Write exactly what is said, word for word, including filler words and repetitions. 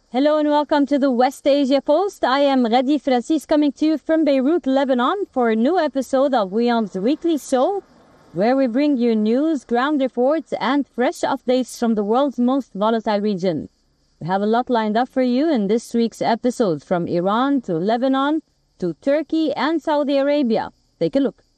Hello and welcome to the West Asia Post. I am Ghadi Francis coming to you from Beirut, Lebanon for a new episode of WIOM's Weekly Show, where we bring you news, ground reports and fresh updates from the world's most volatile region. We have a lot lined up for you in this week's episode, from Iran to Lebanon to Turkey and Saudi Arabia. Take a look.